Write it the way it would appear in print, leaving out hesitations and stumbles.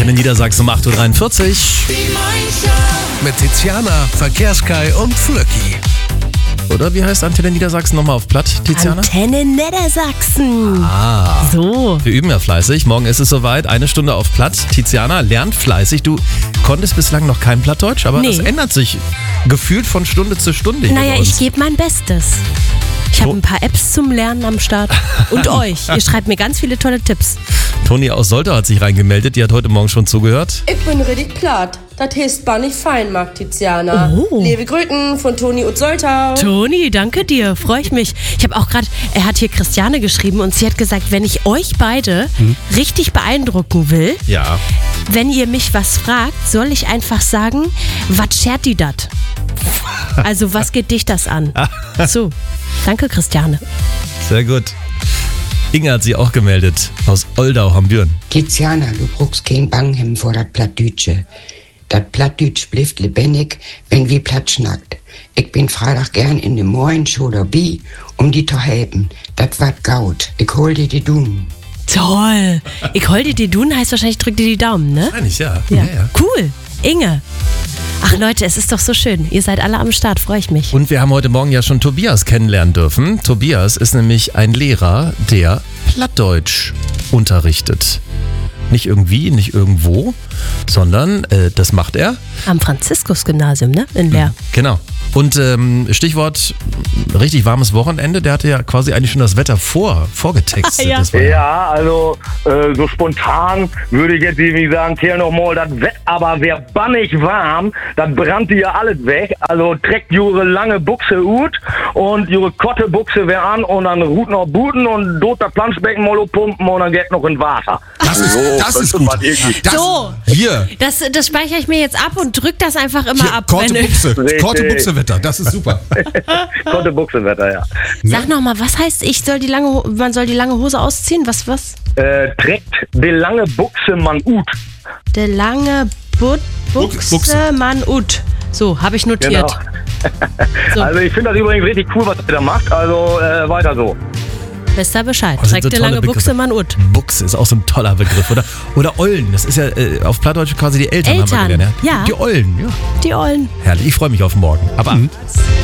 Antenne Niedersachsen um 8.43 Uhr. Mit Tiziana, Verkehrskai und Flöcki. Oder wie heißt Antenne Niedersachsen nochmal auf Platt, Tiziana? Antenne Niedersachsen. Ah. So. Wir üben ja fleißig. Morgen ist es soweit. 1 Stunde auf Platt. Tiziana lernt fleißig. Du konntest bislang noch kein Plattdeutsch, aber Nee. das ändert sich gefühlt von Stunde zu Stunde. hier Naja, bei uns. ich gebe mein Bestes. Ich habe ein paar Apps zum Lernen am Start. Und euch. Ihr schreibt mir ganz viele tolle Tipps. Toni aus Soltau hat sich reingemeldet. Die hat heute Morgen schon zugehört. Ich bin richtig platt. Das heißt bar nicht fein, mag Tiziana. Oh. Liebe Grüßen von Toni und Soltau. Toni, danke dir. Freue ich mich. Ich habe auch gerade, er hat hier Christiane geschrieben und sie hat gesagt, wenn ich euch beide richtig beeindrucken will, Ja. wenn ihr mich was fragt, soll ich einfach sagen, was schert die dat? Also, was geht dich das an? So, danke Christiane. Sehr gut. Inge hat sich auch gemeldet. Aus Oldau, Hambüren. Tiziana, du brauchst kein Banghem vor dat Plattdütsche. Dat Plattdütsch blifft lebendig, wenn wie platt schnackt. Ich bin Freitag gern in de Morgens oder bi, um die zu helfen. Dat wat gaut. Ich hol dir die Dumen. Toll. Ich hol dir die Dun, heißt wahrscheinlich drück dir die Daumen, ne? Eigentlich, ja. Ja. Cool. Inge. Ach Leute, es ist doch so schön. Ihr seid alle am Start, freue ich mich. Und wir haben heute Morgen ja schon Tobias kennenlernen dürfen. Tobias ist nämlich ein Lehrer, der Plattdeutsch unterrichtet. Nicht irgendwie, nicht irgendwo, sondern das macht er. Am Franziskus-Gymnasium, ne? In Leer. Genau. Und Stichwort richtig warmes Wochenende, der hatte ja quasi eigentlich schon das Wetter vorgetextet. Ja. Das war Ja, also so spontan würde ich jetzt irgendwie sagen, zähl noch mal das Wetter, aber wär bannig warm, dann brannte ja alles weg. Also trägt jure lange Buchse ut und jure Kotte Buchse wär an und dann ruht noch Buten und dort der Planschbecken mal pumpen und dann geht noch in Wasser. Das ist gut. Das, So. Hier, Das speichere ich mir jetzt ab und drück das einfach immer hier ab. Korte Buchse. Richtig. Korte Buchse-Wetter, das ist super. Kotte Buchsewetter, ja. Sag noch mal, was heißt, man soll die lange Hose ausziehen? Was? Trägt die lange Buchse man ut. Der lange Buchse, Buchse. Mann, ut. So, habe ich notiert. Genau. So. Also ich finde das übrigens richtig cool, was ihr da macht. Also weiter so. Wisst ihr Bescheid. Das sind Trägt so der tolle lange Buchse, Begriffe. Mann, ut. Buchse ist auch so ein toller Begriff. Oder Ollen, das ist ja auf Plattdeutsch quasi die Eltern. Haben wir Eltern, gelernt, ja. Die Ollen, ja. Die Ollen. Herrlich, ich freue mich auf morgen. Aber